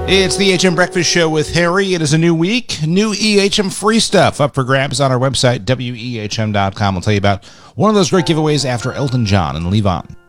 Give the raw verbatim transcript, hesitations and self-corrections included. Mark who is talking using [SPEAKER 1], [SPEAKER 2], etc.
[SPEAKER 1] It's the E H M Breakfast Show with Harry. It is a new week, new E H M free stuff up for grabs on our website, W E H M dot com. We'll tell you about one of those great giveaways after Elton John and Levon.